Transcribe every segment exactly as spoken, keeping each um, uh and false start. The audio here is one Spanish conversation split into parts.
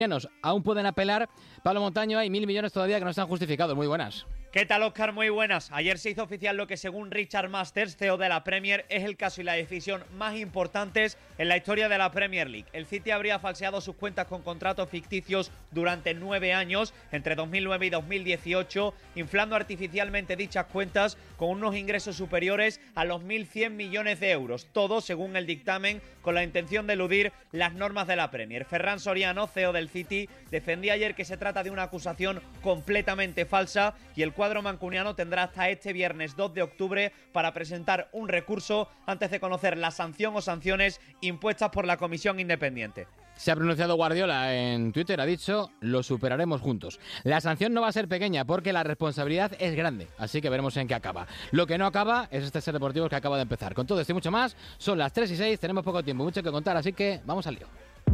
aún pueden apelar. Pablo Montaño, hay mil millones todavía que no están justificados. Muy buenas. ¿Qué tal, Óscar? Muy buenas. Ayer se hizo oficial lo que, según Richard Masters, C E O de la Premier, es el caso y la decisión más importantes en la historia de la Premier League. El City habría falseado sus cuentas con contratos ficticios durante nueve años, entre dos mil nueve y dos mil dieciocho, inflando artificialmente dichas cuentas con unos ingresos superiores a los mil cien millones de euros. Todo, según el dictamen, con la intención de eludir las normas de la Premier. Ferran Soriano, C E O del City, defendía ayer que se trata de una acusación completamente falsa y el cuadro mancuniano tendrá hasta este viernes dos de octubre para presentar un recurso antes de conocer la sanción o sanciones impuestas por la comisión independiente. Se ha pronunciado Guardiola en Twitter, ha dicho, lo superaremos juntos. La sanción no va a ser pequeña porque la responsabilidad es grande, así que veremos en qué acaba. Lo que no acaba es este Ser Deportivo que acaba de empezar. Con todo esto y mucho más, son las tres y seis, tenemos poco tiempo, mucho que contar, así que vamos al lío.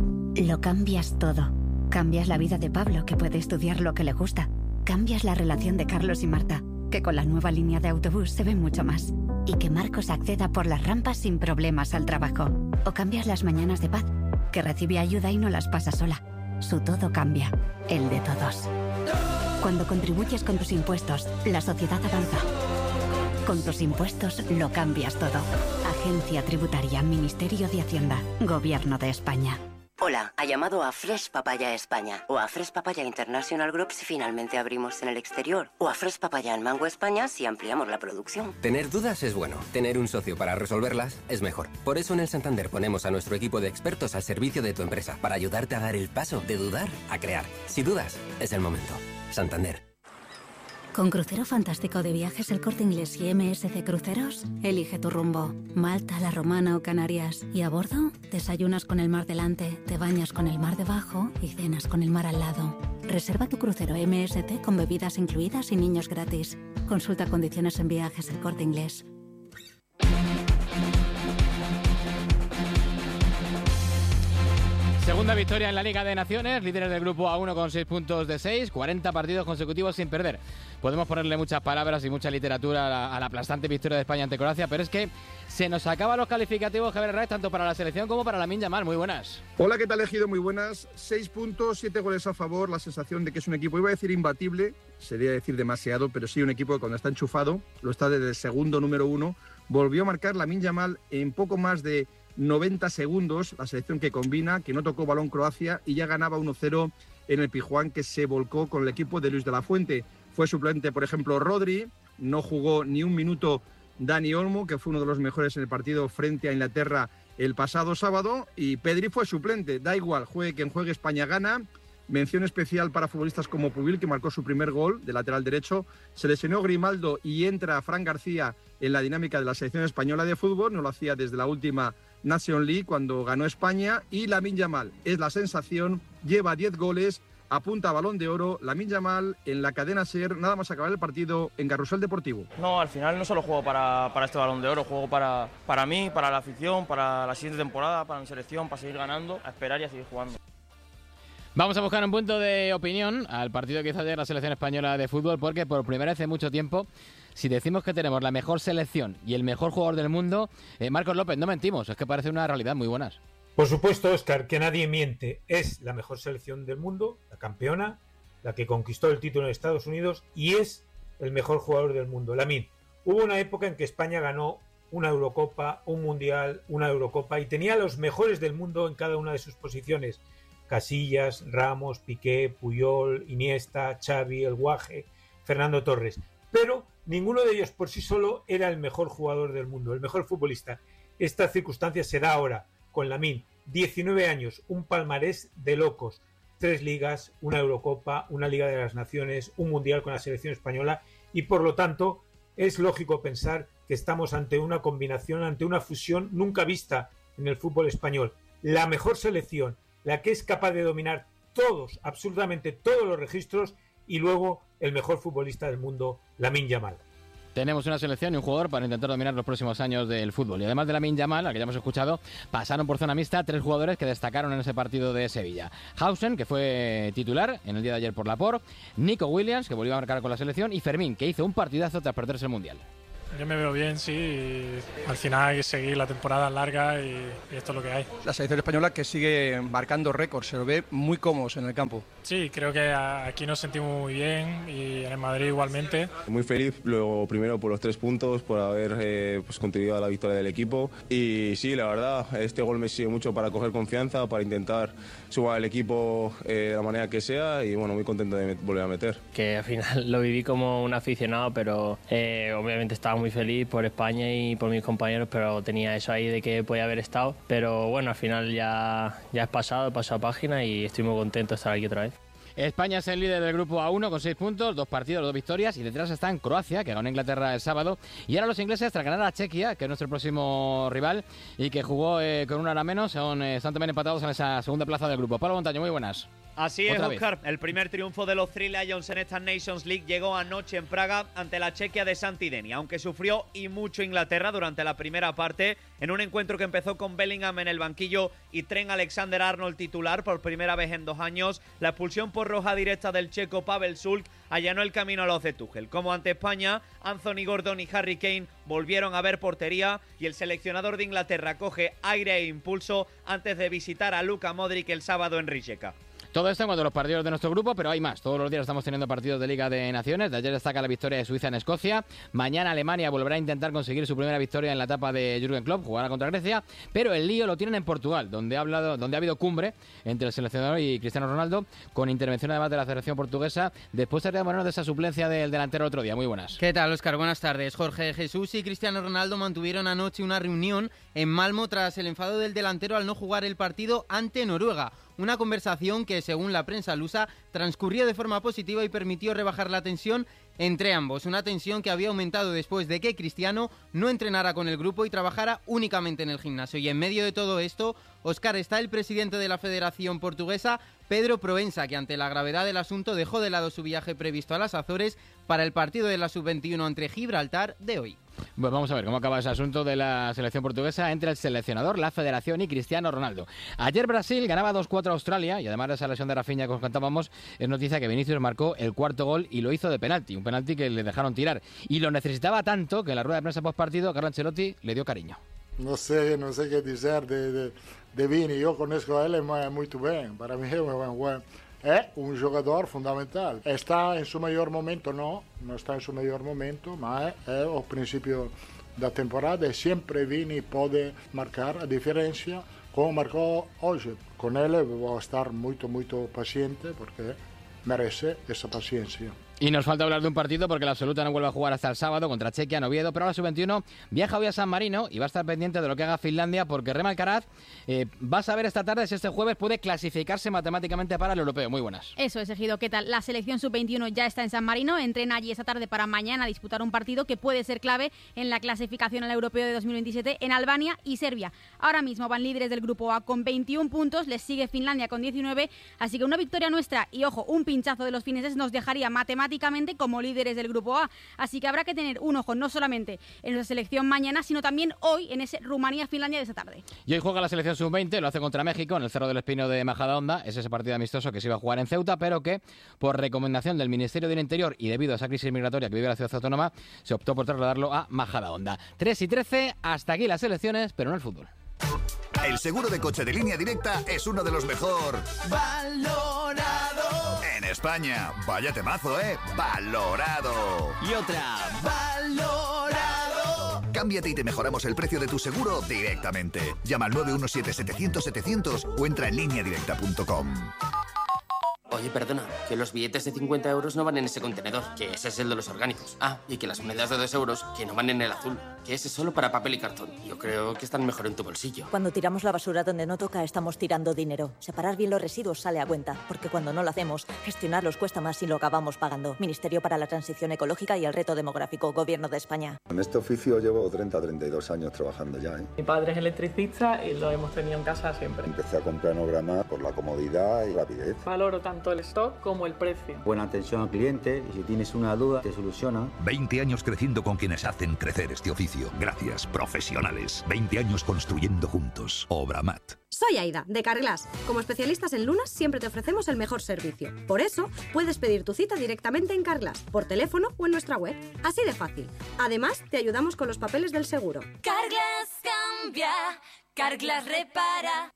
Lo cambias todo. Cambias la vida de Pablo, que puede estudiar lo que le gusta. Cambias la relación de Carlos y Marta, que con la nueva línea de autobús se ve mucho más. Y que Marcos acceda por las rampas sin problemas al trabajo. O cambias las mañanas de Paz, que recibe ayuda y no las pasa sola. Su todo cambia, el de todos. Cuando contribuyes con tus impuestos, la sociedad avanza. Con tus impuestos lo cambias todo. Agencia Tributaria, Ministerio de Hacienda, Gobierno de España. Hola, ha llamado a Fresh Papaya España o a Fresh Papaya International Group si finalmente abrimos en el exterior o a Fresh Papaya en Mango España si ampliamos la producción. Tener dudas es bueno, tener un socio para resolverlas es mejor. Por eso en el Santander ponemos a nuestro equipo de expertos al servicio de tu empresa para ayudarte a dar el paso de dudar a crear. Si dudas, es el momento. Santander. Con Crucero Fantástico de Viajes El Corte Inglés y M S C Cruceros, elige tu rumbo. Malta, La Romana o Canarias. Y a bordo, desayunas con el mar delante, te bañas con el mar debajo y cenas con el mar al lado. Reserva tu crucero M S C con bebidas incluidas y niños gratis. Consulta condiciones en Viajes El Corte Inglés. Segunda victoria en la Liga de Naciones, líderes del grupo A uno con seis puntos de seis, cuarenta partidos consecutivos sin perder. Podemos ponerle muchas palabras y mucha literatura a la, a la aplastante victoria de España ante Croacia, pero es que se nos acaban los calificativos, Javier Hernández, tanto para la selección como para Lamine Yamal. Muy buenas. Hola, ¿qué tal, Ejido? Muy buenas. Seis puntos, siete goles a favor, la sensación de que es un equipo, iba a decir imbatible, sería decir demasiado, pero sí un equipo que cuando está enchufado, lo está desde el segundo número uno, volvió a marcar Lamine Yamal en poco más de noventa segundos, la selección que combina, que no tocó balón Croacia y ya ganaba uno cero en el Pijuán, que se volcó con el equipo de Luis de la Fuente. Fue suplente, por ejemplo, Rodri, no jugó ni un minuto Dani Olmo, que fue uno de los mejores en el partido frente a Inglaterra el pasado sábado, y Pedri fue suplente. Da igual, juegue quien juegue, España gana. Mención especial para futbolistas como Pubil, que marcó su primer gol de lateral derecho. Se lesionó Grimaldo y entra Fran García en la dinámica de la selección española de fútbol. No lo hacía desde la última Nation League cuando ganó España. Y Lamine Yamal es la sensación, lleva diez goles, apunta a Balón de Oro. Lamine Yamal en la cadena SER, nada más acabar el partido en Carrusel Deportivo. No, al final no solo juego para, para este Balón de Oro, juego para, para mí, para la afición, para la siguiente temporada, para mi selección, para seguir ganando, a esperar y a seguir jugando. Vamos a buscar un punto de opinión al partido que hizo ayer la selección española de fútbol, porque por primera vez en mucho tiempo, si decimos que tenemos la mejor selección y el mejor jugador del mundo, eh, Marcos López, no mentimos, es que parece una realidad. Muy buenas. Por supuesto, Óscar, que nadie miente. Es la mejor selección del mundo, la campeona, la que conquistó el título en Estados Unidos y es el mejor jugador del mundo, Lamine. Hubo una época en que España ganó una Eurocopa, un Mundial, una Eurocopa y tenía los mejores del mundo en cada una de sus posiciones. Casillas, Ramos, Piqué, Puyol, Iniesta, Xavi, El Guaje, Fernando Torres. Pero ninguno de ellos por sí solo era el mejor jugador del mundo, el mejor futbolista. Esta circunstancia se da ahora con Lamine. diecinueve años, un palmarés de locos. Tres ligas, una Eurocopa, una Liga de las Naciones, un Mundial con la selección española y por lo tanto es lógico pensar que estamos ante una combinación, ante una fusión nunca vista en el fútbol español. La mejor selección, la que es capaz de dominar todos, absolutamente todos los registros y luego el mejor futbolista del mundo, Lamine Yamal. Tenemos una selección y un jugador para intentar dominar los próximos años del fútbol. Y además de Lamine Yamal, al que ya hemos escuchado, pasaron por zona mixta tres jugadores que destacaron en ese partido de Sevilla. Hausen, que fue titular en el día de ayer por Laporte, Nico Williams, que volvió a marcar con la selección, y Fermín, que hizo un partidazo tras perderse el Mundial. Yo me veo bien, sí, y al final hay que seguir, la temporada larga y, y esto es lo que hay. La selección española que sigue marcando récords, se lo ve muy cómodos en el campo. Sí, creo que aquí nos sentimos muy bien y en el Madrid igualmente. Muy feliz, lo primero por los tres puntos, por haber eh, pues, contribuido a la victoria del equipo y sí, la verdad, este gol me sirve mucho para coger confianza, para intentar sumar al equipo eh, de la manera que sea y bueno, muy contento de volver a meter. Que al final lo viví como un aficionado, pero eh, obviamente estaba muy feliz por España y por mis compañeros, pero tenía eso ahí de que podía haber estado, pero bueno, al final ya, ya es pasado, he pasado página y estoy muy contento de estar aquí otra vez. España es el líder del grupo A uno con seis puntos, dos partidos, dos victorias y detrás está en Croacia, que ganó Inglaterra el sábado. Y ahora los ingleses, tras ganar a Chequia, que es nuestro próximo rival y que jugó eh, con una hora menos, son, eh, están también empatados en esa segunda plaza del grupo. Pablo Montaño, muy buenas. Así es, Óscar. El primer triunfo de los Three Lions en esta Nations League llegó anoche en Praga ante la Chequia de Santideni, aunque sufrió y mucho Inglaterra durante la primera parte, en un encuentro que empezó con Bellingham en el banquillo y Trent Alexander-Arnold titular por primera vez en dos años. La expulsión por roja directa del checo Pavel Šulc allanó el camino a los de Tuchel. Como ante España, Anthony Gordon y Harry Kane volvieron a ver portería y el seleccionador de Inglaterra coge aire e impulso antes de visitar a Luka Modric el sábado en Rijeka. Todo esto en cuanto a los partidos de nuestro grupo, pero hay más. Todos los días estamos teniendo partidos de Liga de Naciones. De ayer destaca la victoria de Suiza en Escocia. Mañana Alemania volverá a intentar conseguir su primera victoria en la etapa de Jürgen Klopp, jugará contra Grecia. Pero el lío lo tienen en Portugal, donde ha, hablado, donde ha habido cumbre entre el seleccionador y Cristiano Ronaldo, con intervención además de la Federación Portuguesa. Después de ponernos de esa suplencia del delantero el otro día. Muy buenas. ¿Qué tal, Óscar? Buenas tardes. Jorge Jesús y Cristiano Ronaldo mantuvieron anoche una reunión en Malmo tras el enfado del delantero al no jugar el partido ante Noruega. Una conversación que, según la prensa lusa, transcurrió de forma positiva y permitió rebajar la tensión entre ambos. Una tensión que había aumentado después de que Cristiano no entrenara con el grupo y trabajara únicamente en el gimnasio. Y en medio de todo esto, Óscar, está el presidente de la Federación Portuguesa, Pedro Proença, que ante la gravedad del asunto dejó de lado su viaje previsto a las Azores para el partido de la sub veintiuno ante Gibraltar de hoy. Pues vamos a ver cómo acaba ese asunto de la selección portuguesa entre el seleccionador, la federación y Cristiano Ronaldo. Ayer Brasil ganaba dos cuatro a Australia y además de esa lesión de Rafinha que os contábamos, es noticia que Vinicius marcó el cuarto gol y lo hizo de penalti, un penalti que le dejaron tirar y lo necesitaba tanto que en la rueda de prensa post partido Carlo Ancelotti le dio cariño. No sé, no sé qué decir de, de, de Vini, yo conozco a él muy bien, para mí es muy buen. Es un jugador fundamental. Está en su mayor momento, no, no está en su mayor momento, ma è, è al principio da temporada e sempre Vini puede marcar a diferencia como marcó hoy. Con él voy a estar muy, muy paciente porque merece esa paciencia. Y nos falta hablar de un partido porque la absoluta no vuelve a jugar hasta el sábado contra Chequia en Oviedo, pero la sub veintiuno viaja hoy a San Marino y va a estar pendiente de lo que haga Finlandia porque Rema Alcaraz eh, va a saber esta tarde si este jueves puede clasificarse matemáticamente para el europeo. Muy buenas. Eso es, Ejido. ¿Qué tal? La selección sub veintiuno ya está en San Marino, entrena allí esta tarde para mañana disputar un partido que puede ser clave en la clasificación al europeo de dos mil veintisiete en Albania y Serbia. Ahora mismo van líderes del grupo A con veintiún puntos, les sigue Finlandia con diecinueve, así que una victoria nuestra y, ojo, un pinchazo de los fineses nos dejaría matemáticamente como líderes del grupo A, así que habrá que tener un ojo no solamente en nuestra selección mañana, sino también hoy en ese Rumanía-Finlandia de esta tarde. Y hoy juega la selección sub veinte, lo hace contra México en el Cerro del Espino de Majadahonda, es ese partido amistoso que se iba a jugar en Ceuta, pero que por recomendación del Ministerio del Interior y debido a esa crisis migratoria que vive la ciudad autónoma, se optó por trasladarlo a Majadahonda. tres y trece, hasta aquí las selecciones, pero no el fútbol. El seguro de coche de Línea Directa es uno de los mejor valorado en España. Vaya temazo, ¿eh? Valorado. Y otra, valorado. Cámbiate y te mejoramos el precio de tu seguro directamente. Llama al nueve uno siete, setecientos, setecientos o entra en línea directa punto com. Oye, perdona, que los billetes de cincuenta euros no van en ese contenedor, que ese es el de los orgánicos. Ah, y que las monedas de dos euros, que no van en el azul, que ese es solo para papel y cartón. Yo creo que están mejor en tu bolsillo. Cuando tiramos la basura donde no toca, estamos tirando dinero. Separar bien los residuos sale a cuenta, porque cuando no lo hacemos, gestionarlos cuesta más y lo acabamos pagando. Ministerio para la Transición Ecológica y el Reto Demográfico, Gobierno de España. En este oficio llevo treinta a treinta y dos años trabajando ya, ¿eh? Mi padre es electricista y lo hemos tenido en casa siempre. Empecé a comprar en Obramar por la comodidad y rapidez. Valoro tanto tanto el stock como el precio. Buena atención al cliente y si tienes una duda te soluciona. veinte años creciendo con quienes hacen crecer este oficio. Gracias, profesionales. veinte años construyendo juntos. Obramat. Soy Aida, de Carglass. Como especialistas en lunas siempre te ofrecemos el mejor servicio. Por eso, puedes pedir tu cita directamente en Carglass, por teléfono o en nuestra web. Así de fácil. Además, te ayudamos con los papeles del seguro. Carglass cambia, Carglass repara.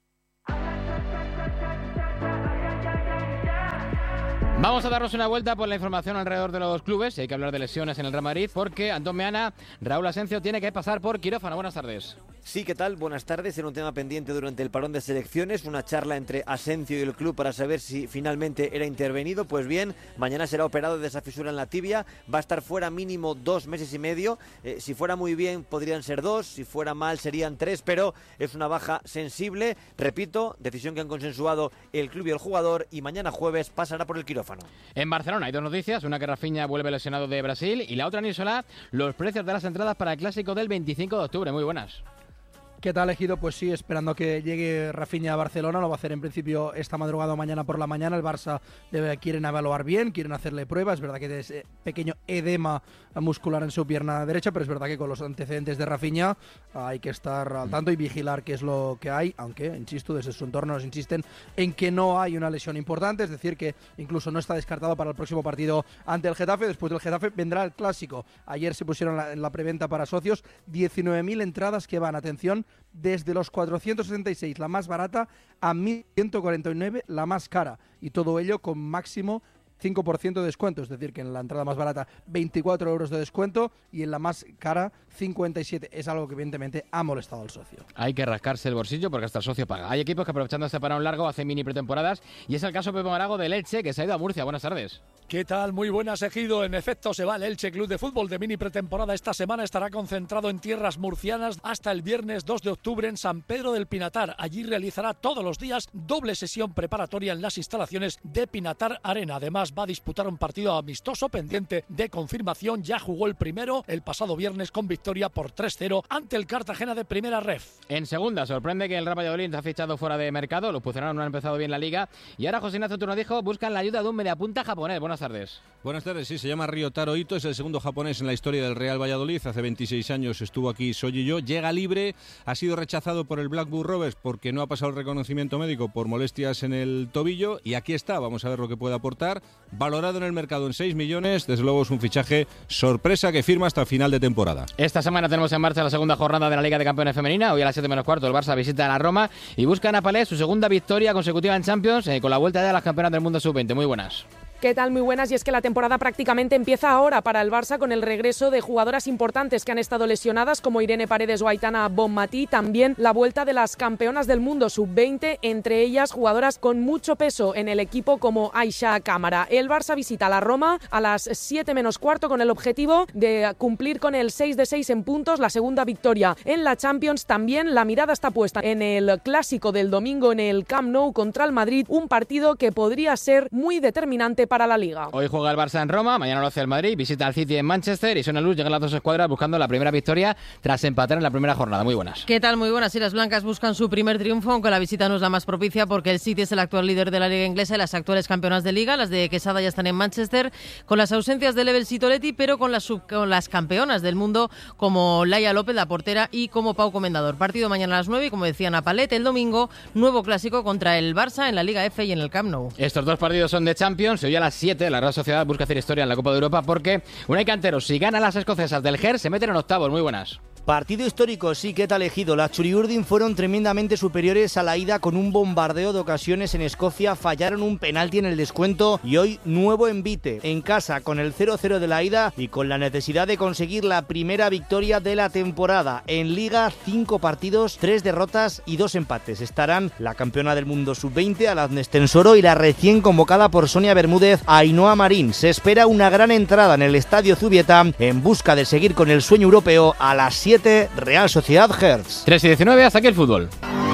Vamos a darnos una vuelta por la información alrededor de los clubes. Hay que hablar de lesiones en el Real Madrid porque Antón Meana, Raúl Asencio tiene que pasar por quirófano. Buenas tardes. Sí, ¿qué tal? Buenas tardes. Era un tema pendiente durante el parón de selecciones, una charla entre Asencio y el club para saber si finalmente era intervenido. Pues bien, mañana será operado de esa fisura en la tibia. Va a estar fuera mínimo dos meses y medio. Eh, si fuera muy bien podrían ser dos, si fuera mal serían tres, pero es una baja sensible. Repito, decisión que han consensuado el club y el jugador y mañana jueves pasará por el quirófano. En Barcelona hay dos noticias, una que Rafinha vuelve lesionado de Brasil y la otra, Nisola, los precios de las entradas para el clásico del veinticinco de octubre. Muy buenas. ¿Qué tal, Ejido? Pues sí, esperando que llegue Rafinha a Barcelona, lo va a hacer en principio esta madrugada o mañana por la mañana. El Barça debe, quieren evaluar bien, quieren hacerle pruebas. Es verdad que es eh, pequeño edema muscular en su pierna derecha, pero es verdad que con los antecedentes de Rafinha hay que estar al tanto y vigilar qué es lo que hay, aunque, insisto, desde su entorno nos insisten en que no hay una lesión importante, es decir, que incluso no está descartado para el próximo partido ante el Getafe. Después del Getafe vendrá el Clásico. Ayer se pusieron la, en la preventa para socios diecinueve mil entradas que van, atención, desde los cuatrocientos setenta y seis, la más barata, a mil ciento cuarenta y nueve, la más cara. Y todo ello con máximo cinco por ciento de descuento, es decir, que en la entrada más barata veinticuatro euros de descuento y en la más cara cincuenta y siete. Es algo que evidentemente ha molestado al socio. Hay que rascarse el bolsillo porque hasta el socio paga. Hay equipos que aprovechando este parón largo hacen mini pretemporadas y es el caso Pepe Marago del Elche, que se ha ido a Murcia. Buenas tardes. ¿Qué tal? Muy buenas, Ejido. En efecto, se va el Elche Club de Fútbol de mini pretemporada. Esta semana estará concentrado en tierras murcianas hasta el viernes dos de octubre en San Pedro del Pinatar. Allí realizará todos los días doble sesión preparatoria en las instalaciones de Pinatar Arena. Además, va a disputar un partido amistoso pendiente de confirmación. Ya jugó el primero el pasado viernes con victoria por tres cero ante el Cartagena de Primera Ref. En segunda, sorprende que el Real Valladolid ha fichado fuera de mercado. Los puceranos no han empezado bien la liga. Y ahora José Ignacio Turno dijo, buscan la ayuda de un mediapunta japonés. Buenas tardes. Buenas tardes, sí, se llama Ryotaro Ito, es el segundo japonés en la historia del Real Valladolid. Hace veintiséis años estuvo aquí Soji-yo, llega libre, ha sido rechazado por el Blackburn Rovers porque no ha pasado el reconocimiento médico por molestias en el tobillo y aquí está, vamos a ver lo que puede aportar. Valorado en el mercado en seis millones, desde luego es un fichaje sorpresa que firma hasta final de temporada. Esta semana tenemos en marcha la segunda jornada de la Liga de Campeones Femenina. Hoy a las siete menos cuarto el Barça visita a la Roma y busca en Apalé su segunda victoria consecutiva en Champions eh, con la vuelta de las campeonas del mundo sub veinte. Muy buenas. ¿Qué tal? Muy buenas. Y es que la temporada prácticamente empieza ahora para el Barça con el regreso de jugadoras importantes que han estado lesionadas como Irene Paredes o Aitana Bonmatí. También la vuelta de las campeonas del mundo sub veinte, entre ellas jugadoras con mucho peso en el equipo como Aisha Cámara. El Barça visita la Roma a las siete menos cuarto con el objetivo de cumplir con el seis de seis en puntos, la segunda victoria en la Champions. También la mirada está puesta en el clásico del domingo en el Camp Nou contra el Madrid, un partido que podría ser muy determinante para la Liga. Hoy juega el Barça en Roma, mañana lo hace el Madrid, visita al City en Manchester y son a luz, llegan las dos escuadras buscando la primera victoria tras empatar en la primera jornada. Muy buenas. ¿Qué tal? Muy buenas. Y las blancas buscan su primer triunfo, aunque la visita no es la más propicia porque el City es el actual líder de la Liga inglesa y las actuales campeonas de Liga. Las de Quesada ya están en Manchester con las ausencias de Lebel Sitoletti, pero con las, sub, con las campeonas del mundo como Laia López, la portera, y como Pau Comendador. Partido mañana a las nueve y como decían a Palet, el domingo, nuevo clásico contra el Barça en la Liga F y en el Camp Nou. Estos dos partidos son de Champions. Hoy a las siete la Real Sociedad busca hacer historia en la Copa de Europa porque Unai Cantero, si gana las escocesas del Ger, se meten en octavos. Muy buenas. Partido histórico, sí, que tal elegido. Las Churiurdin fueron tremendamente superiores a la ida con un bombardeo de ocasiones en Escocia, fallaron un penalti en el descuento y hoy nuevo envite en casa con el cero cero de la ida y con la necesidad de conseguir la primera victoria de la temporada. En Liga, cinco partidos, tres derrotas y dos empates. Estarán la campeona del mundo sub veinte, Aladnes Tensoro, y la recién convocada por Sonia Bermúdez, Ainhoa Marín. Se espera una gran entrada en el Estadio Zubieta en busca de seguir con el sueño europeo a las siete. Real Sociedad Hertz. tres y diecinueve, hasta aquí el fútbol.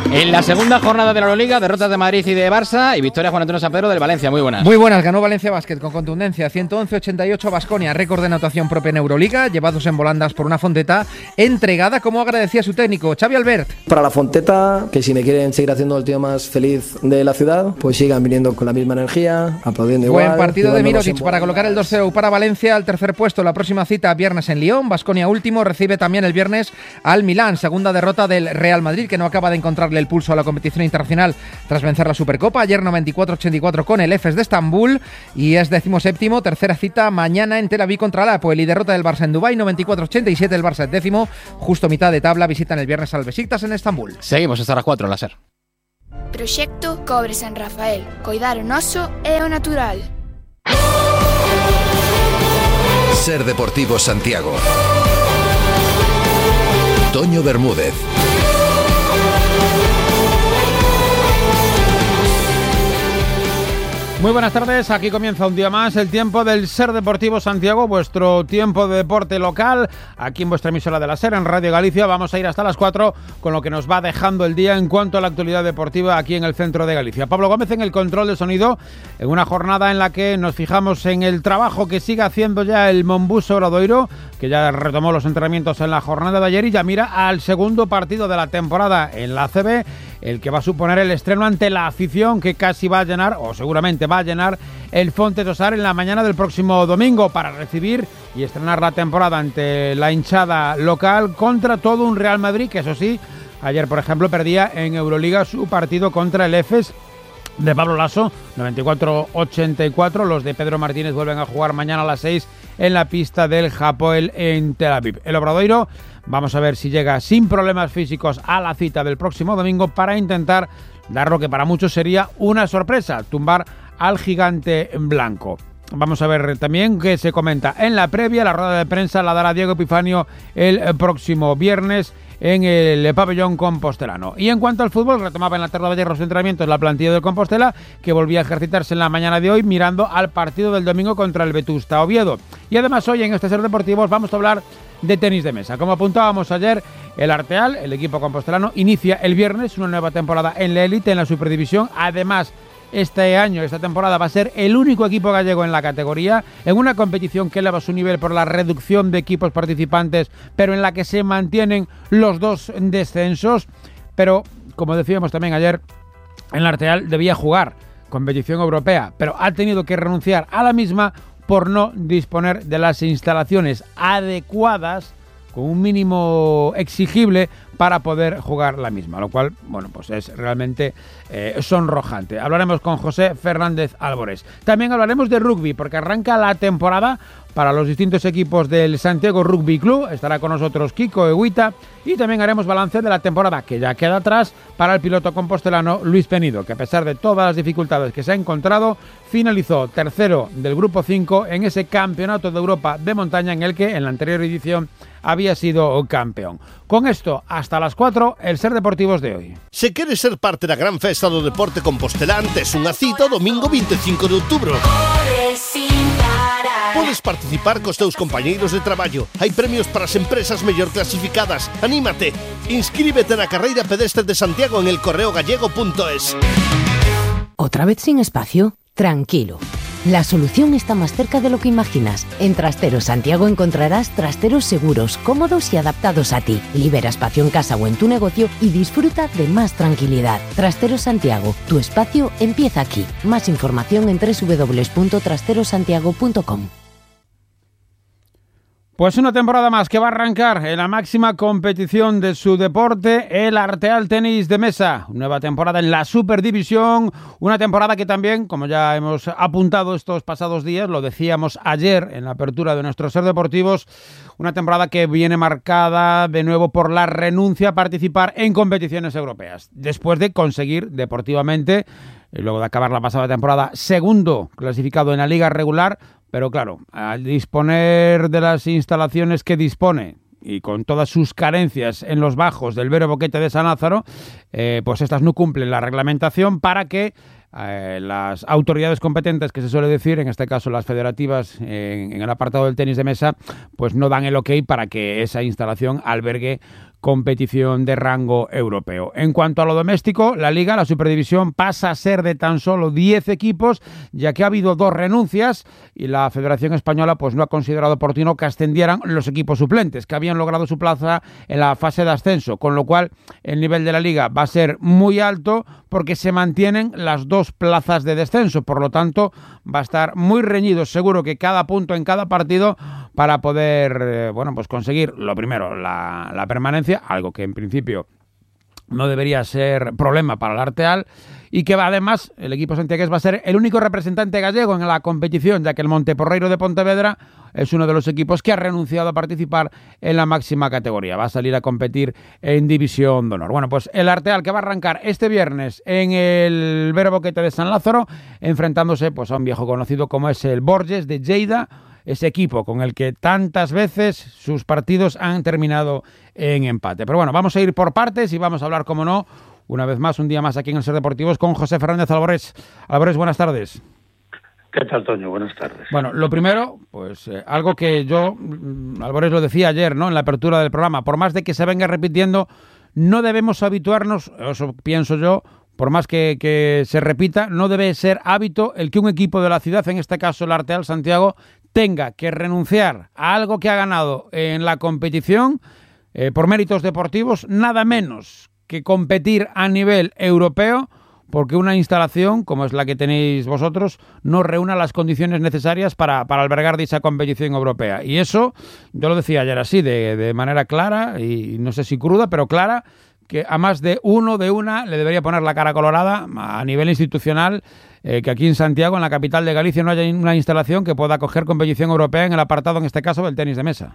En la segunda jornada de la Euroliga, derrotas de Madrid y de Barça y victoria Juan Antonio San Pedro del Valencia. Muy buenas. Muy buenas, ganó Valencia Basket con contundencia, ciento once a ochenta y ocho Baskonia, récord de anotación propia en Euroliga, llevados en volandas por una Fonteta entregada como agradecía su técnico, Xavi Albert. Para la Fonteta, que si me quieren seguir haciendo el tío más feliz de la ciudad, pues sigan viniendo con la misma energía, aplaudiendo igual. Buen partido de Mirotic para colocar el dos cero para Valencia al tercer puesto. La próxima cita viernes en Lyon, Baskonia último, recibe también el viernes al Milán, segunda derrota del Real Madrid, que no acaba de encontrarle el pulso a la competición internacional tras vencer la Supercopa, ayer noventa y cuatro a ochenta y cuatro con el Efes de Estambul, y es decimoséptimo, tercera cita mañana en Tel Aviv contra el Apoel, y derrota del Barça en Dubái, noventa y cuatro a ochenta y siete, el Barça es décimo, justo mitad de tabla, visitan el viernes al Besiktas en Estambul. Seguimos hasta las cuatro, láser. Proxecto Cobre San Rafael, coidar o noso é o natural. Ser Deportivo Santiago. Toño Bermúdez. Muy buenas tardes, aquí comienza un día más el tiempo del Ser Deportivo Santiago, vuestro tiempo de deporte local, aquí en vuestra emisora de la SER, en Radio Galicia. Vamos a ir hasta las cuatro con lo que nos va dejando el día en cuanto a la actualidad deportiva aquí en el centro de Galicia. Pablo Gómez en el control de sonido, en una jornada en la que nos fijamos en el trabajo que sigue haciendo ya el Monbuso Obradoiro, que ya retomó los entrenamientos en la jornada de ayer y ya mira al segundo partido de la temporada en la A C B, el que va a suponer el estreno ante la afición, que casi va a llenar, o seguramente va a llenar, el Fonte Tosar en la mañana del próximo domingo para recibir y estrenar la temporada ante la hinchada local contra todo un Real Madrid que, eso sí, ayer por ejemplo perdía en Euroliga su partido contra el Efes de Pablo Lasso, noventa y cuatro a ochenta y cuatro. Los de Pedro Martínez vuelven a jugar mañana a las seis en la pista del Hapoel en Tel Aviv. El Obradoiro, vamos a ver si llega sin problemas físicos a la cita del próximo domingo para intentar dar lo que para muchos sería una sorpresa, tumbar al gigante blanco. Vamos a ver también qué se comenta en la previa. La rueda de prensa la dará Diego Epifanio el próximo viernes en el pabellón compostelano. Y en cuanto al fútbol, retomaba en la tarde de ayer los entrenamientos la plantilla del Compostela, que volvía a ejercitarse en la mañana de hoy mirando al partido del domingo contra el Vetusta Oviedo. Y además hoy en este Ser Deportivos vamos a hablar de tenis de mesa. Como apuntábamos ayer, el Arteal, el equipo compostelano, inicia el viernes una nueva temporada en la élite, en la Superdivisión. Además, este año, esta temporada, va a ser el único equipo gallego en la categoría, en una competición que eleva su nivel por la reducción de equipos participantes, pero en la que se mantienen los dos descensos. Pero, como decíamos también ayer, el Arteal debía jugar competición europea, pero ha tenido que renunciar a la misma por no disponer de las instalaciones adecuadas, con un mínimo exigible para poder jugar la misma, lo cual, bueno, pues es realmente eh, sonrojante. Hablaremos con José Fernández Álvarez. También hablaremos de rugby, porque arranca la temporada para los distintos equipos del Santiago Rugby Club. Estará con nosotros Kiko Eguita y también haremos balance de la temporada que ya queda atrás para el piloto compostelano Luis Penido, que a pesar de todas las dificultades que se ha encontrado, finalizó tercero del grupo cinco en ese campeonato de Europa de montaña en el que en la anterior edición había sido campeón. Con esto, hasta las cuatro, el Ser Deportivos de hoy. Se quere ser parte da gran festa do deporte compostelán, tes unha cita o domingo veinticinco de outubro. Podes participar cos teus compañeiros de traballo. Hai premios para as empresas mellor clasificadas. Anímate. Inscríbete na carreira pedestre de Santiago en el correo gallego punto es. ¿Otra vez sin espacio? Tranquilo. La solución está más cerca de lo que imaginas. En Trasteros Santiago encontrarás trasteros seguros, cómodos y adaptados a ti. Libera espacio en casa o en tu negocio y disfruta de más tranquilidad. Trasteros Santiago, tu espacio empieza aquí. Más información en doble u doble u doble u punto trasteros santiago punto com. Pues una temporada más que va a arrancar en la máxima competición de su deporte, el Arteal Tenis de Mesa. Nueva temporada en la Superdivisión, una temporada que también, como ya hemos apuntado estos pasados días, lo decíamos ayer en la apertura de nuestros Ser Deportivos, una temporada que viene marcada de nuevo por la renuncia a participar en competiciones europeas, después de conseguir deportivamente, y luego de acabar la pasada temporada, segundo clasificado en la liga regular. Pero claro, al disponer de las instalaciones que dispone y con todas sus carencias en los bajos del Vero Boquete de San Lázaro, eh, pues estas no cumplen la reglamentación para que eh, las autoridades competentes, que se suele decir, en este caso las federativas en, en el apartado del tenis de mesa, pues no dan el ok para que esa instalación albergue competición de rango europeo. En cuanto a lo doméstico, la Liga, la Superdivisión, pasa a ser de tan solo diez equipos, ya que ha habido dos renuncias y la Federación Española pues no ha considerado oportuno que ascendieran los equipos suplentes, que habían logrado su plaza en la fase de ascenso, con lo cual el nivel de la Liga va a ser muy alto porque se mantienen las dos plazas de descenso, por lo tanto va a estar muy reñido, seguro que cada punto en cada partido para poder eh, bueno, pues conseguir lo primero, la, la permanencia, algo que en principio no debería ser problema para el Arteal, y que va, además el equipo santiagués va a ser el único representante gallego en la competición, ya que el Monteporreiro de Pontevedra es uno de los equipos que ha renunciado a participar en la máxima categoría. Va a salir a competir en División de Honor. Bueno, pues el Arteal, que va a arrancar este viernes en el Vero Boquete de San Lázaro, enfrentándose pues a un viejo conocido como es el Borges de Lleida, ese equipo con el que tantas veces sus partidos han terminado en empate. Pero bueno, vamos a ir por partes y vamos a hablar, como no, una vez más, un día más aquí en el Ser Deportivos con José Fernández Álvarez. Álvarez, buenas tardes. ¿Qué tal, Toño? Buenas tardes. Bueno, lo primero, pues eh, algo que yo, Álvarez lo decía ayer, ¿no?, en la apertura del programa, por más de que se venga repitiendo, no debemos habituarnos, eso pienso yo, por más que, que se repita, no debe ser hábito el que un equipo de la ciudad, en este caso el Arteal Santiago, tenga que renunciar a algo que ha ganado en la competición eh, por méritos deportivos, nada menos que competir a nivel europeo, porque una instalación como es la que tenéis vosotros no reúna las condiciones necesarias para, para albergar dicha competición europea. Y eso, yo lo decía ayer así, de, de manera clara, y no sé si cruda, pero clara, que a más de uno, de una, le debería poner la cara colorada a nivel institucional, eh, que aquí en Santiago, en la capital de Galicia, no haya una instalación que pueda acoger competición europea en el apartado, en este caso, del tenis de mesa.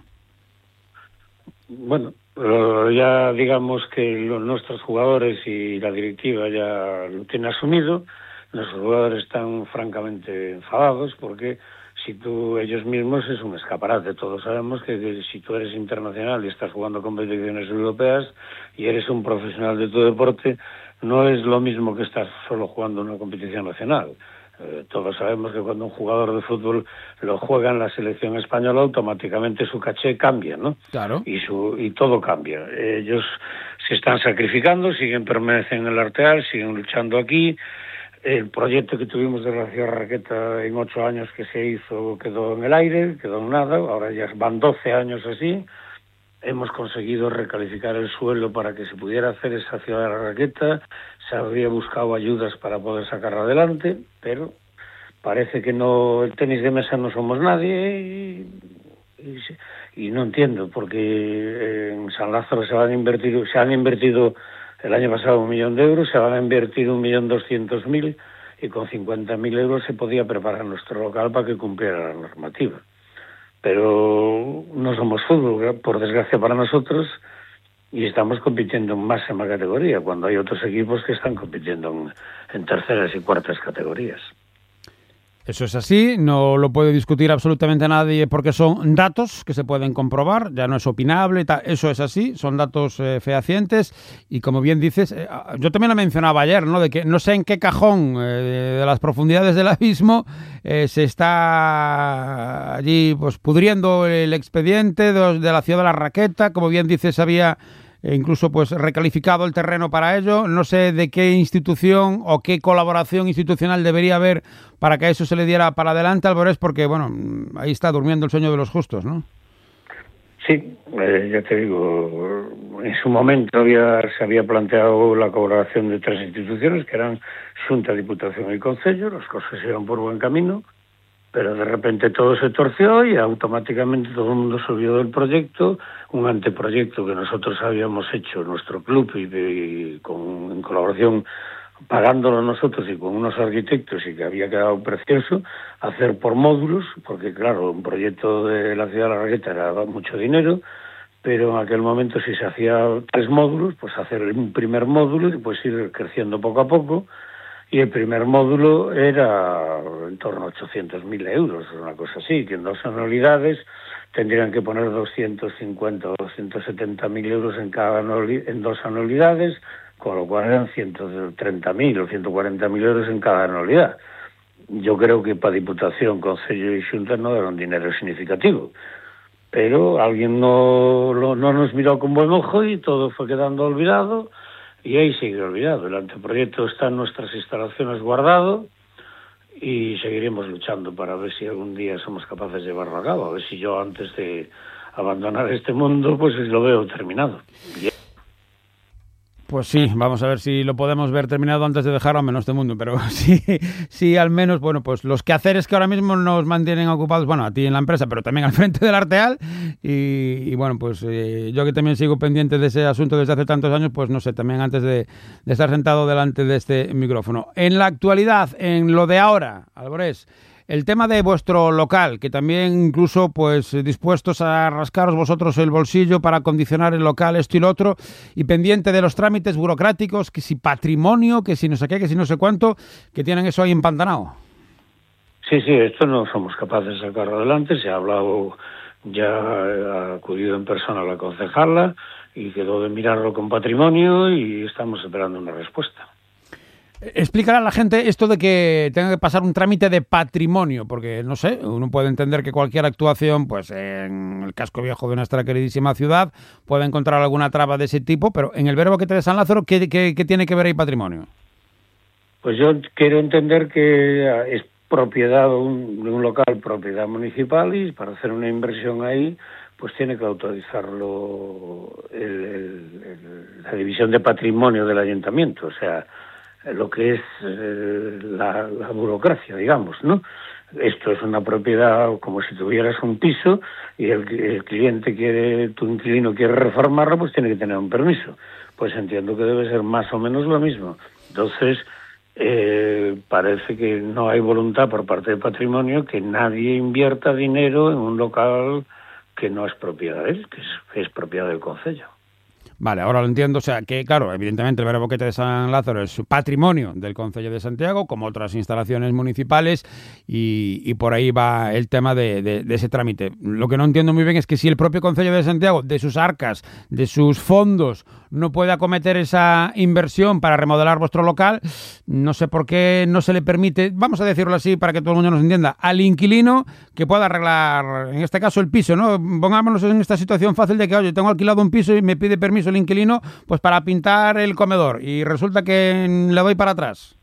Bueno, ya digamos que los, nuestros jugadores y la directiva ya lo tienen asumido. Nuestros jugadores están francamente enfadados porque si tú, ellos mismos, es un escaparate. Todos sabemos que, que si tú eres internacional y estás jugando competiciones europeas y eres un profesional de tu deporte, no es lo mismo que estar solo jugando una competición nacional. Eh, todos sabemos que cuando un jugador de fútbol lo juega en la selección española, automáticamente su caché cambia, ¿no? Claro. Y su y todo cambia. Ellos se están sacrificando, siguen permanecen en el Arteal, siguen luchando aquí. El proyecto que tuvimos de la Ciudad Raqueta en ocho años que se hizo quedó en el aire, quedó en nada. Ahora ya van doce años así. Hemos conseguido recalificar el suelo para que se pudiera hacer esa Ciudad de la Raqueta. Se habría buscado ayudas para poder sacarla adelante, pero parece que no, el tenis de mesa no somos nadie y, y, y no entiendo, porque en San Lázaro se van a invertir, se han invertido el año pasado un millón de euros, se van a invertir un millón doscientos mil y con cincuenta mil euros se podía preparar nuestro local para que cumpliera la normativa. Pero no somos fútbol, por desgracia para nosotros, y estamos compitiendo en máxima categoría, cuando hay otros equipos que están compitiendo en, en terceras y cuartas categorías. Eso es así, no lo puede discutir absolutamente nadie porque son datos que se pueden comprobar, ya no es opinable, ta, eso es así, son datos eh, fehacientes y como bien dices, eh, yo también lo mencionaba ayer, ¿no?, de que no sé en qué cajón eh, de las profundidades del abismo eh, se está allí pues pudriendo el expediente de, de la Ciudad de la Raqueta, como bien dices, había e incluso pues recalificado el terreno para ello. No sé de qué institución o qué colaboración institucional debería haber para que eso se le diera para adelante, Álvarez, porque bueno, ahí está durmiendo el sueño de los justos, ¿no? Sí, eh, ya te digo, en su momento había, se había planteado la colaboración de tres instituciones, que eran Xunta, Diputación y Concello. Las cosas iban por buen camino, pero de repente todo se torció y automáticamente todo el mundo se olvidó del proyecto, un anteproyecto que nosotros habíamos hecho, nuestro club, y, de, y con, en colaboración, pagándolo nosotros y con unos arquitectos, y que había quedado precioso, hacer por módulos, porque claro, un proyecto de la Ciudad de la Raqueta era mucho dinero, pero en aquel momento si se hacía tres módulos, pues hacer un primer módulo y pues ir creciendo poco a poco. Y el primer módulo era en torno a ochocientos mil euros, una cosa así, que en dos anualidades tendrían que poner doscientos cincuenta o doscientos setenta mil euros en cada en dos anualidades, con lo cual eran ciento treinta mil o ciento cuarenta mil euros en cada anualidad. Yo creo que para Diputación, Concello y Xunta no era un dinero significativo, pero alguien no, no, no nos miró con buen ojo y todo fue quedando olvidado, y ahí sigue olvidado. El anteproyecto está en nuestras instalaciones guardado y seguiremos luchando para ver si algún día somos capaces de llevarlo a cabo, a ver si yo antes de abandonar este mundo pues lo veo terminado. Pues sí, vamos a ver si lo podemos ver terminado antes de dejar al menos este mundo, pero sí, sí, al menos, bueno, pues los quehaceres que ahora mismo nos mantienen ocupados, bueno, a ti en la empresa, pero también al frente del Arteal, y, y bueno, pues eh, yo que también sigo pendiente de ese asunto desde hace tantos años, pues no sé, también antes de, de estar sentado delante de este micrófono. En la actualidad, en lo de ahora, Álvarez, el tema de vuestro local, que también incluso pues dispuestos a rascaros vosotros el bolsillo para condicionar el local, esto y lo otro, y pendiente de los trámites burocráticos, que si patrimonio, que si no sé qué, que si no sé cuánto, que tienen eso ahí empantanado. Sí, sí, esto no somos capaces de sacarlo adelante. Se ha hablado, ya ha acudido en persona a la concejala y quedó de mirarlo con patrimonio y estamos esperando una respuesta. Explicar a la gente esto de que tenga que pasar un trámite de patrimonio, porque, no sé, uno puede entender que cualquier actuación, pues en el casco viejo de nuestra queridísima ciudad, puede encontrar alguna traba de ese tipo, pero en el Verbo que te de San Lázaro, ¿qué, qué, qué tiene que ver ahí patrimonio? Pues yo quiero entender que es propiedad de un, de un local, propiedad municipal, y para hacer una inversión ahí, pues tiene que autorizarlo el, el, el, la división de patrimonio del ayuntamiento, o sea, lo que es eh, la, la burocracia, digamos, ¿no? Esto es una propiedad como si tuvieras un piso y el, el cliente quiere, tu inquilino quiere reformarlo, pues tiene que tener un permiso. Pues entiendo que debe ser más o menos lo mismo. Entonces, eh, parece que no hay voluntad por parte del patrimonio que nadie invierta dinero en un local que no es propiedad de él, que es, que es propiedad del concello. Vale, ahora lo entiendo. O sea, que claro, evidentemente el Verbo Boquete de San Lázaro es patrimonio del Concello de Santiago, como otras instalaciones municipales, y, y por ahí va el tema de, de, de ese trámite. Lo que no entiendo muy bien es que si el propio Concello de Santiago, de sus arcas, de sus fondos, no puede acometer esa inversión para remodelar vuestro local, no sé por qué no se le permite, vamos a decirlo así para que todo el mundo nos entienda, al inquilino que pueda arreglar, en este caso, el piso, ¿no? Pongámonos en esta situación fácil de que, oye, tengo alquilado un piso y me pide permiso el inquilino pues para pintar el comedor y resulta que le doy para atrás.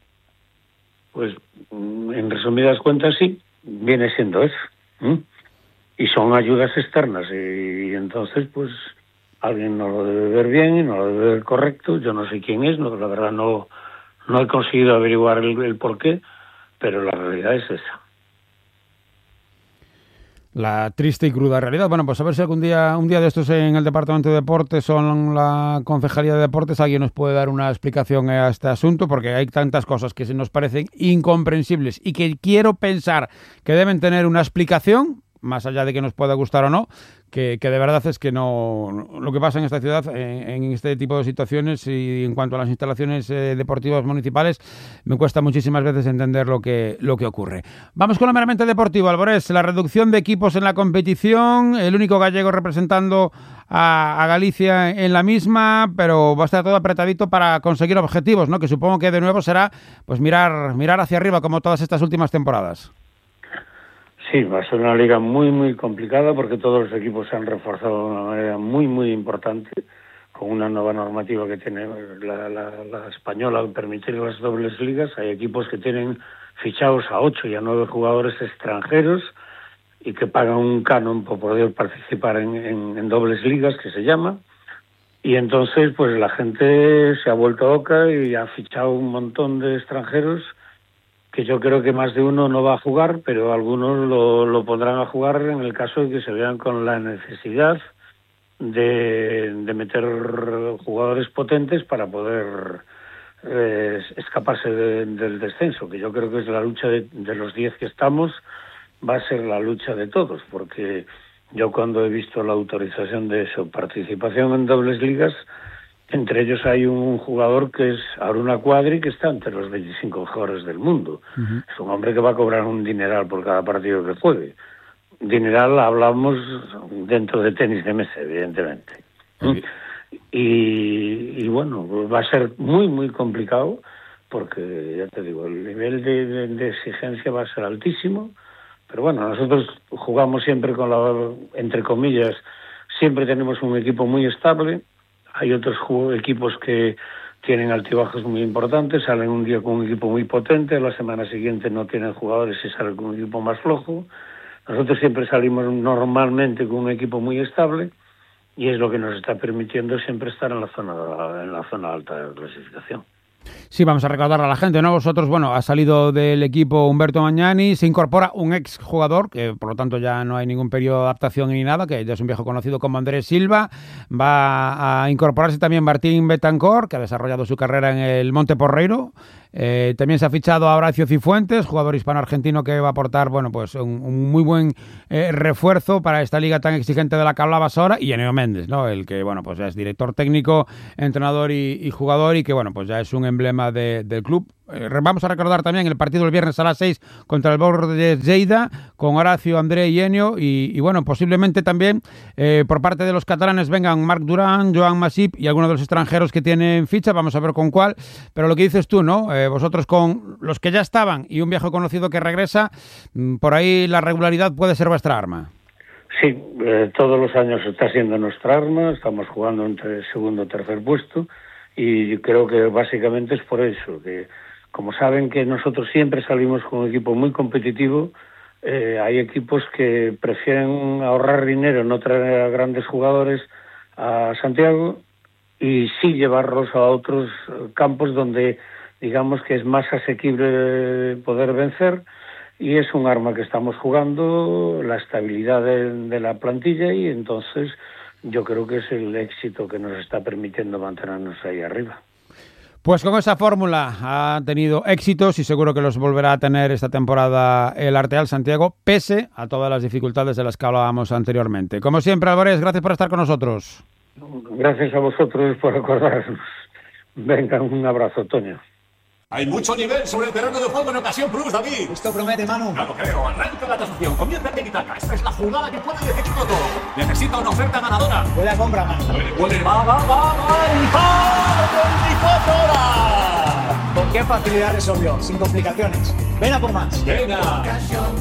Pues en resumidas cuentas sí, viene siendo eso. ¿Mm? Y son ayudas externas y, y entonces pues alguien no lo debe ver bien y no lo debe ver correcto. Yo no sé quién es, no, la verdad no, no he conseguido averiguar el, el por qué, pero la realidad es esa. La triste y cruda realidad. Bueno, pues a ver si algún día, un día de estos en el Departamento de Deportes o en la Concejalía de Deportes alguien nos puede dar una explicación a este asunto, porque hay tantas cosas que se nos parecen incomprensibles y que quiero pensar que deben tener una explicación, más allá de que nos pueda gustar o no, que, que de verdad es que no... Lo que pasa en esta ciudad, en, en este tipo de situaciones y en cuanto a las instalaciones eh, deportivas municipales, me cuesta muchísimas veces entender lo que, lo que ocurre. Vamos con lo meramente deportivo, Álvarez. La reducción de equipos en la competición, el único gallego representando a, a Galicia en la misma, pero va a estar todo apretadito para conseguir objetivos, ¿no? Que supongo que de nuevo será pues mirar, mirar hacia arriba como todas estas últimas temporadas. Sí, va a ser una liga muy, muy complicada porque todos los equipos se han reforzado de una manera muy, muy importante con una nueva normativa que tiene la, la, la española al permitir las dobles ligas. Hay equipos que tienen fichados a ocho y a nueve jugadores extranjeros y que pagan un canon por poder participar en, en, en dobles ligas, que se llama. Y entonces, pues la gente se ha vuelto loca y ha fichado un montón de extranjeros que yo creo que más de uno no va a jugar, pero algunos lo, lo pondrán a jugar en el caso de que se vean con la necesidad de, de meter jugadores potentes para poder eh, escaparse de, del descenso, que yo creo que es la lucha de, de los diez que estamos, va a ser la lucha de todos, porque yo cuando he visto la autorización de su participación en dobles ligas, entre ellos hay un jugador que es Aruna Cuadri, que está entre los veinticinco mejores del mundo. Uh-huh. Es un hombre que va a cobrar un dineral por cada partido que juegue. Dineral hablamos dentro de tenis de mesa, evidentemente. Uh-huh. Y, y bueno, va a ser muy, muy complicado porque, ya te digo, el nivel de, de, de exigencia va a ser altísimo Pero bueno, nosotros jugamos siempre con la, entre comillas, siempre tenemos un equipo muy estable. Hay otros equipos que tienen altibajos muy importantes, salen un día con un equipo muy potente, la semana siguiente no tienen jugadores y salen con un equipo más flojo. Nosotros siempre salimos normalmente con un equipo muy estable y es lo que nos está permitiendo siempre estar en la zona, en la zona alta de la clasificación. Sí, vamos a recordar a la gente, ¿no? Vosotros, bueno, ha salido del equipo Humberto Magnani, se incorpora un ex jugador, que por lo tanto ya no hay ningún periodo de adaptación ni nada, que ya es un viejo conocido como Andrés Silva. Va a incorporarse también Martín Betancor, que ha desarrollado su carrera en el Monte Porreiro. Eh, también se ha fichado a Horacio Cifuentes, jugador hispano-argentino que va a aportar, bueno, pues un, un muy buen eh, refuerzo para esta liga tan exigente de la que hablabas ahora, y Eneo Méndez, ¿no? El que, bueno, pues ya es director técnico, entrenador y, y jugador, y que, bueno, pues ya es un emblema de, del club. Eh, vamos a recordar también el partido del viernes a las seis contra el Bordes Lleida, con Horacio, André y Enio, y, y bueno, posiblemente también eh, por parte de los catalanes vengan Marc Durán, Joan Masip y algunos de los extranjeros que tienen ficha, vamos a ver con cuál, pero lo que dices tú, ¿no? Eh, vosotros con los que ya estaban y un viejo conocido que regresa, por ahí la regularidad puede ser vuestra arma. Sí, eh, todos los años está siendo nuestra arma, estamos jugando entre segundo y tercer puesto, y creo que básicamente es por eso, que como saben que nosotros siempre salimos con un equipo muy competitivo, eh, hay equipos que prefieren ahorrar dinero, no traer a grandes jugadores a Santiago y sí llevarlos a otros campos donde digamos que es más asequible poder vencer, y es un arma que estamos jugando, la estabilidad de, de la plantilla, y entonces yo creo que es el éxito que nos está permitiendo mantenernos ahí arriba. Pues con esa fórmula ha tenido éxitos y seguro que los volverá a tener esta temporada el Arteal Santiago, pese a todas las dificultades de las que hablábamos anteriormente. Como siempre, Álvarez, gracias por estar con nosotros. Gracias a vosotros por acordarnos. Venga, un abrazo, Toño. Hay mucho nivel sobre el terreno de juego en Ocasión Plus, David. Esto promete, Manu. No lo creo. Arranca la tasación. Comienza el tiki-taka. Esta es la jugada que puede decidirlo todo. Necesita una oferta ganadora. Huele a compra, Manu. Huele, huele. Va, va, va, va. veinticuatro horas. Con qué facilidad resolvió. Sin complicaciones. Ven a por más. Venga.